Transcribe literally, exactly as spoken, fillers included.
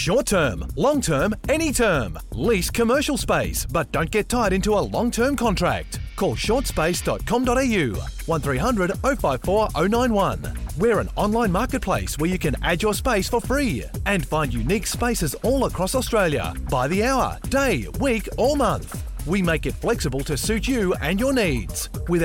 Short term, long term, any term. Lease commercial space, but don't get tied into a long-term contract. Call short space dot com dot a u, one three hundred oh five four oh nine one. We're an online marketplace where you can add your space for free and find unique spaces all across Australia by the hour, day, week or month. We make it flexible to suit you and your needs. With